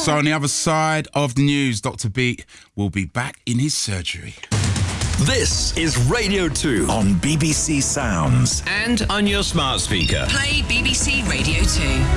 So on the other side of the news, Dr. Beat will be back in his surgery. This is Radio 2 on BBC Sounds. And on your smart speaker. Play BBC Radio 2.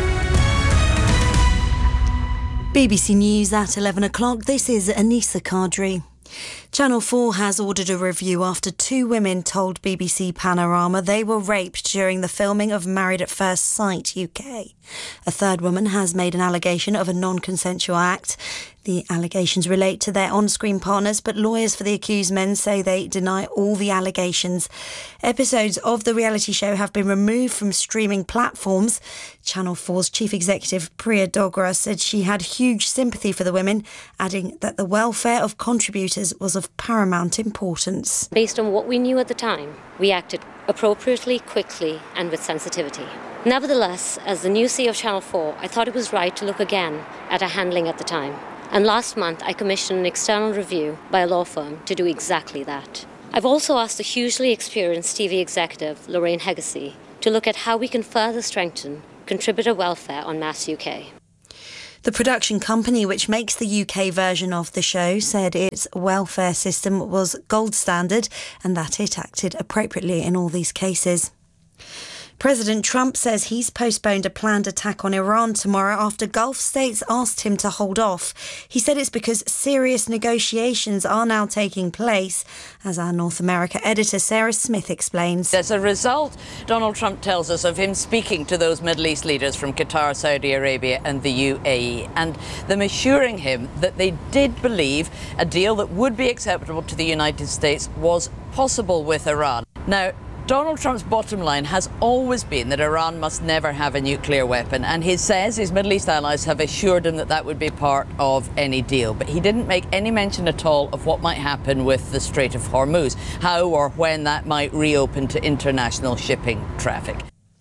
BBC News at 11 o'clock. This is Anissa Kadri. Channel 4 has ordered a review after two women told BBC Panorama they were raped during the filming of Married at First Sight UK. A third woman has made an allegation of a non-consensual act. The allegations relate to their on-screen partners, but lawyers for the accused men say they deny all the allegations. Episodes of the reality show have been removed from streaming platforms. Channel 4's chief executive, Priya Dogra, said she had huge sympathy for the women, adding that the welfare of contributors was of paramount importance. Based on what we knew at the time, we acted appropriately, quickly and with sensitivity. Nevertheless, as the new CEO of Channel 4, I thought it was right to look again at our handling at the time. And last month, I commissioned an external review by a law firm to do exactly that. I've also asked the hugely experienced TV executive, Lorraine Hegasey, to look at how we can further strengthen contributor welfare on Mass UK. The production company, which makes the UK version of the show, said its welfare system was gold standard and that it acted appropriately in all these cases. President Trump says he's postponed a planned attack on Iran tomorrow after Gulf states asked him to hold off. He said it's because serious negotiations are now taking place, as our North America editor Sarah Smith explains. As a result, Donald Trump tells us of him speaking to those Middle East leaders from Qatar, Saudi Arabia and the UAE, and them assuring him that they did believe a deal that would be acceptable to the United States was possible with Iran. Now, Donald Trump's bottom line has always been that Iran must never have a nuclear weapon, and he says his Middle East allies have assured him that that would be part of any deal. But he didn't make any mention at all of what might happen with the Strait of Hormuz, how or when that might reopen to international shipping traffic.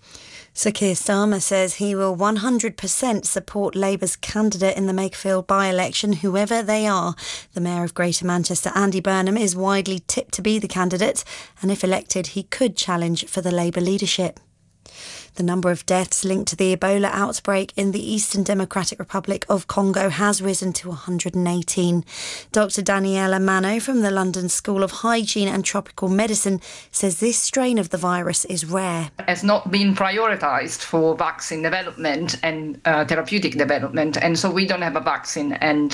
Sir Keir Starmer says he will 100% support Labour's candidate in the Makerfield by-election, whoever they are. The Mayor of Greater Manchester, Andy Burnham, is widely tipped to be the candidate, and if elected, he could challenge for the Labour leadership. The number of deaths linked to the Ebola outbreak in the Eastern Democratic Republic of Congo has risen to 118. Dr. Daniela Mano from the London School of Hygiene and Tropical Medicine says this strain of the virus is rare. Has not been prioritised for vaccine development and therapeutic development, and so we don't have a vaccine and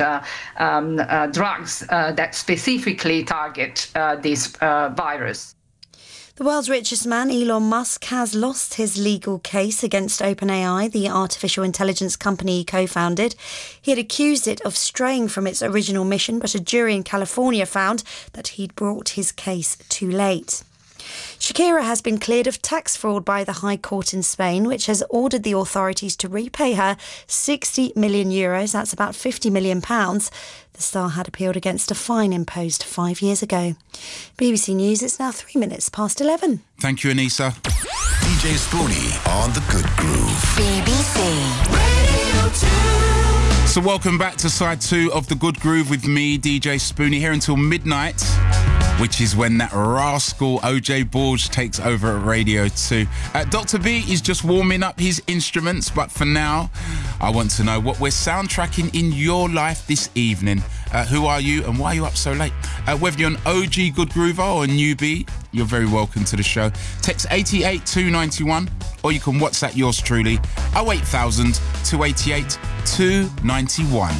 drugs that specifically target this virus. The world's richest man, Elon Musk, has lost his legal case against OpenAI, the artificial intelligence company he co-founded. He had accused it of straying from its original mission, but a jury in California found that he'd brought his case too late. Shakira has been cleared of tax fraud by the High Court in Spain, which has ordered the authorities to repay her €60 million, that's about £50 million. The star had appealed against a fine imposed 5 years ago. BBC News, it's now 3 minutes past 11. Thank you, Anissa. DJ Spoonie on The Good Groove. BBC Radio 2. So welcome back to side 2 of The Good Groove with me, DJ Spoonie, here until midnight, which is when that rascal OJ Borge takes over at Radio 2. Dr. B is just warming up his instruments, but for now, I want to know what we're soundtracking in your life this evening. Who are you and why are you up so late? Whether you're an OG Good Groover or a newbie, you're very welcome to the show. Text 88291 or you can WhatsApp yours truly 08000 288 291.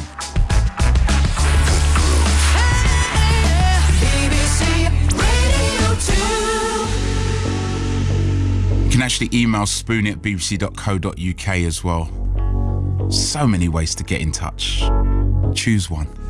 You can actually email Spoonie at bbc.co.uk as well. So many ways to get in touch. Choose one.